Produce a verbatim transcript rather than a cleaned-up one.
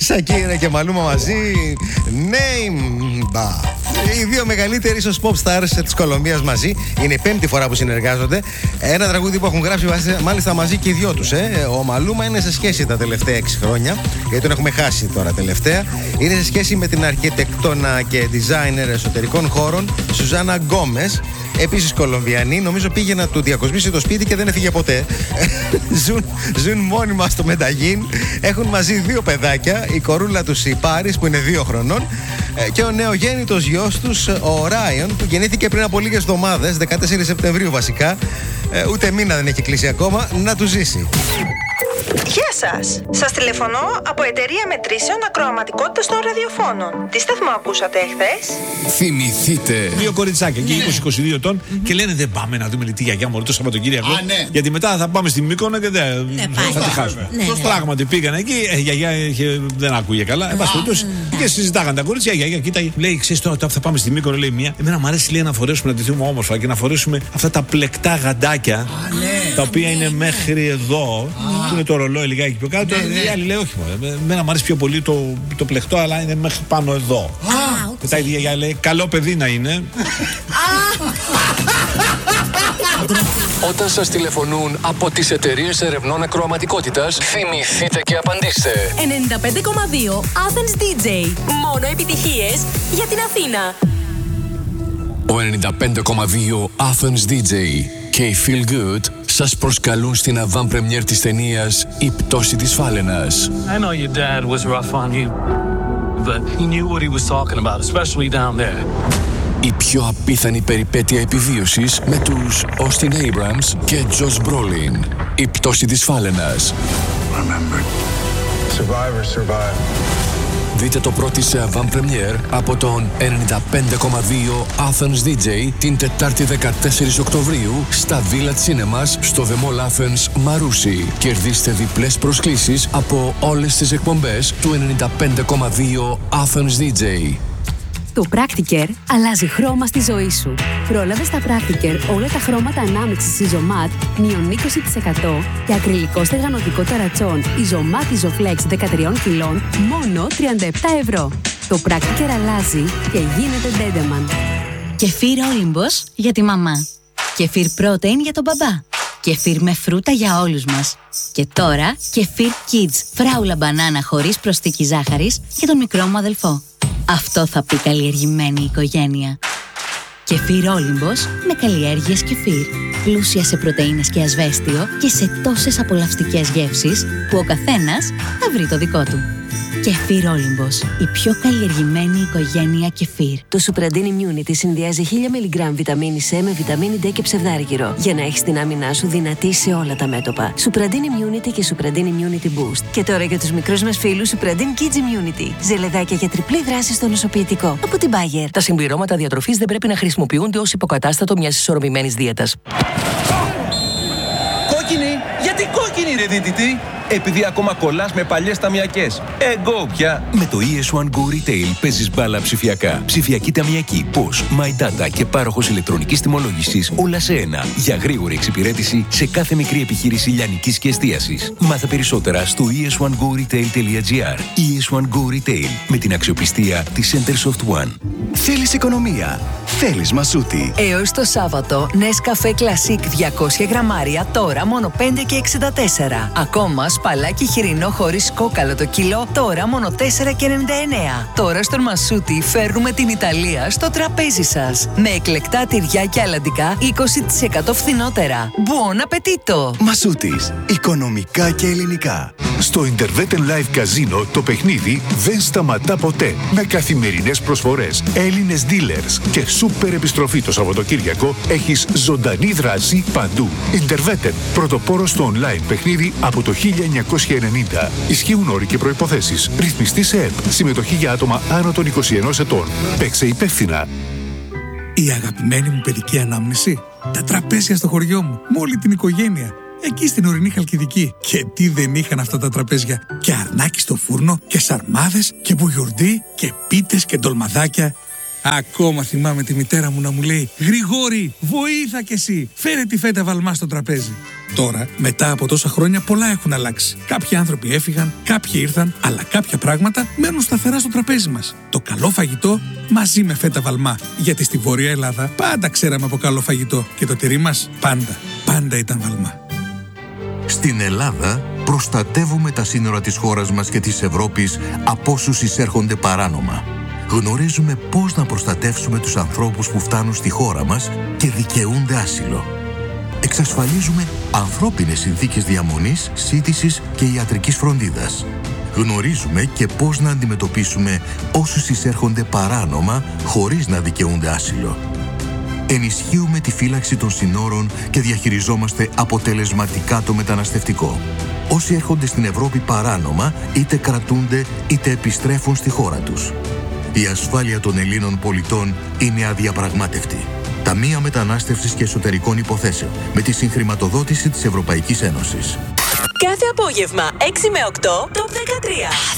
Σακύρα και Μαλούμα μαζί. Name. Οι δύο μεγαλύτεροι ίσως pop stars της Κολομβίας μαζί. Είναι η πέμπτη φορά που συνεργάζονται. Ένα τραγούδι που έχουν γράψει μάλιστα μαζί και οι δυο τους. Ε. Ο Μαλούμα είναι σε σχέση τα τελευταία έξι χρόνια, γιατί τον έχουμε χάσει τώρα τελευταία. Είναι σε σχέση με την αρχιτεκτόνα και designer εσωτερικών χώρων Σουζάνα Γκόμες. Επίσης Κολομβιανή, νομίζω πήγε να του διακοσμήσει το σπίτι και δεν έφυγε ποτέ. ζουν, ζουν μόνιμα στο Μενταγίν. Έχουν μαζί δύο παιδάκια, η κορούλα τους η Πάρης που είναι δύο χρονών και ο νεογέννητος γιος τους ο Ράιον που γεννήθηκε πριν από λίγες εβδομάδες, δεκατέσσερις Σεπτεμβρίου βασικά. Ούτε μήνα δεν έχει κλείσει ακόμα, να του ζήσει. Γεια σας! Σας τηλεφωνώ από εταιρεία μετρήσεων ακροαματικότητας των ραδιοφώνων. Τι σταθμό ακούσατε εχθές? Θυμηθείτε. Δύο κοριτσάκια εκεί, είκοσι είκοσι δύο ετών, mm-hmm. και λένε δεν πάμε να δούμε τη γιαγιά μου το Σαββατοκύριακο. Α, ναι. Γιατί μετά θα πάμε στη Μύκονο και δεν ναι, θα τη χάσουμε. Ναι, ναι. Πράγματι πήγαν εκεί, η γιαγιά είχε, δεν άκουγε καλά. Εν πάση περιπτώσει και συζητάγαν τα κορίτσια. Η γιαγιά κοίταγε, λέει: ξέρεις τώρα θα πάμε στη Μύκονο, λέει μία. Εμένα μου αρέσει λέει, να φορέσουμε να ντυθούμε όμορφα και να φορέσουμε αυτά τα πλεκτά γαντάκια α, ναι, τα οποία ναι, είναι ναι, μέχρι εδώ, που είναι το ρολόι λιγάκι πιο κάτω. Η άλλη λέει: όχι, εμένα μου αρέσει πιο πολύ το, το πλεκτό, αλλά είναι μέχρι πάνω εδώ. Μετά η γιαγιά λέει: καλό παιδί να είναι. Όταν σας τηλεφωνούν από τις εταιρείες ερευνών ακροαματικότητας, θυμηθείτε και απαντήστε. ενενήντα πέντε κόμμα δύο Athens ντι τζέι. Μόνο επιτυχίες για την Αθήνα. Ο ενενήντα πέντε κόμμα δύο Athens ντι τζέι και η Feel Good σας προσκαλούν στην avant-première της ταινίας «Η πτώση της Φάλαινας». I know your dad was rough on you, but he knew what he was talking about, especially down there. Η πιο απίθανη περιπέτεια επιβίωσης με τους Austin Abrams και Josh Brolin. Η πτώση της Φάλαινας. Remember, survivors survive. Δείτε το πρώτο σε avant-première από τον ενενήντα πέντε κόμμα δύο Athens ντι τζέι την Τετάρτη δεκατέσσερις Οκτωβρίου στα Village Cinemas στο The Mall Athens Μαρούσι. Κερδίστε διπλές προσκλήσεις από όλες τις εκπομπές του ενενήντα πέντε κόμμα δύο Athens ντι τζέι. Το Practicare αλλάζει χρώμα στη ζωή σου. Πρόλαβε στα Practicare όλα τα χρώματα ανάμειξης Isomat μείον είκοσι τοις εκατό και ακριλικό στεγανοτικό ταρατσόν Isomat Isoflex δεκατρία κιλών μόνο τριάντα επτά ευρώ. Το Practicare αλλάζει και γίνεται Dendeman. Κεφίρ Όλυμπος για τη μαμά. Κεφίρ Protein για τον μπαμπά. Κεφίρ με φρούτα για όλους μας. Και τώρα Κεφίρ Kids φράουλα μπανάνα χωρίς προσθήκη ζάχαρης για τον μικρό μου αδελφό. Αυτό θα πει καλλιεργημένη οικογένεια. Κεφίρ Όλυμπος με καλλιέργειες κεφίρ. Πλούσια σε πρωτεΐνες και ασβέστιο και σε τόσες απολαυστικές γεύσεις που ο καθένας θα βρει το δικό του. Κεφίρ Όλυμπος, η πιο καλλιεργημένη οικογένεια κεφίρ. Το Supradin Immunity συνδυάζει χίλια μιλιγκράμμ βιταμίνη C με βιταμίνη D και ψευδάργυρο για να έχεις την άμυνά σου δυνατή σε όλα τα μέτωπα. Supradin Immunity και Supradin Immunity Boost. Και τώρα για τους μικρούς μας φίλους Supradin Kids Immunity. Ζελεδάκια για τριπλή δράση στο νοσοποιητικό. Από την Bayer. Τα συμπληρώματα διατροφής δεν πρέπει να χρησιμοποιούνται ως υποκατάστατο μιας ισορροπημένης δίαιτας. Κόκκινη! Γιατί κόκκινη ρε δίτητη! Επειδή ακόμα κολλάς με παλιές ταμιακές. Εγώ πια! Με το ι ες βαν Go Retail παίζεις μπάλα ψηφιακά. Ψηφιακή ταμιακή, Posh, My Data και πάροχος ηλεκτρονικής τιμολόγησης όλα σε ένα. Για γρήγορη εξυπηρέτηση σε κάθε μικρή επιχείρηση λιανικής και εστίασης. Μάθε περισσότερα στο ι ες βαν go retail τελεία τζι άρ. ι ες βαν Go Retail με την αξιοπιστία της Centersoft One. Θέλεις οικονομία. Θέλεις Μασούτη. Έως το Σάββατο, Nescafe Classic διακόσια γραμμάρια τώρα μόνο πέντε και εξήντα τέσσερα. Ακόμα σπαλάκι χοιρινό χωρίς κόκαλο το κιλό τώρα μόνο τέσσερα και ενενήντα εννέα. Τώρα στον Μασούτη φέρνουμε την Ιταλία στο τραπέζι σας. Με εκλεκτά τυριά και αλαντικά είκοσι τοις εκατό φθηνότερα. Buon appetito! Μασούτης. Οικονομικά και ελληνικά. Στο Interveten Live Casino το παιχνίδι δεν σταματά ποτέ. Με καθημερινές προσφορές, Έλληνες dealers και σούπερ επιστροφή το Σαββατοκύριακο έχεις ζωντανή δράση παντού. Interveten, πρωτοπόρος στο online παιχνίδι από το χίλια εννιακόσια ενενήντα. Ισχύουν όροι και προϋποθέσεις. Ρυθμιστή σε ΕΠ. Συμμετοχή για άτομα άνω των είκοσι ενός ετών. Παίξε υπεύθυνα. Η αγαπημένη μου παιδική ανάμνηση. Τα τραπέζια στο χωριό μου. Με όλη την οικογένεια. Εκεί στην ορεινή Χαλκιδική. Και τι δεν είχαν αυτά τα τραπέζια. Και αρνάκι στο φούρνο και σαρμάδες και μπουγιουρντί και πίτες και ντολμαδάκια. Ακόμα θυμάμαι τη μητέρα μου να μου λέει «Γρηγόρη, βοήθα κι εσύ, φέρε τη φέτα βαλμά στο τραπέζι». Τώρα, μετά από τόσα χρόνια, πολλά έχουν αλλάξει. Κάποιοι άνθρωποι έφυγαν, κάποιοι ήρθαν, αλλά κάποια πράγματα μένουν σταθερά στο τραπέζι μας. Το καλό φαγητό μαζί με φέτα βαλμά. Γιατί στη Βόρεια Ελλάδα πάντα ξέραμε από καλό φαγητό και το τυρί μας πάντα, πάντα ήταν βαλμά. Στην Ελλάδα προστατεύουμε τα σύνορα της χώρας μας και της Ευρώπης από όσους εισέρχονται παράνομα. Γνωρίζουμε πώς να προστατεύσουμε τους ανθρώπους που φτάνουν στη χώρα μας και δικαιούνται άσυλο. Εξασφαλίζουμε ανθρώπινες συνθήκες διαμονής, σύντησης και ιατρικής φροντίδας. Γνωρίζουμε και πώς να αντιμετωπίσουμε όσους εισέρχονται παράνομα χωρίς να δικαιούνται άσυλο. Ενισχύουμε τη φύλαξη των συνόρων και διαχειριζόμαστε αποτελεσματικά το μεταναστευτικό. Όσοι έρχονται στην Ευρώπη παράνομα, είτε κρατούνται είτε επιστρέφουν στη χώρα τους. Η ασφάλεια των Ελλήνων πολιτών είναι αδιαπραγμάτευτη. Ταμεία Μετανάστευσης και Εσωτερικών Υποθέσεων, με τη συγχρηματοδότηση της Ευρωπαϊκής Ένωσης. Κάθε απόγευμα έξι με οκτώ, Top δεκατρία.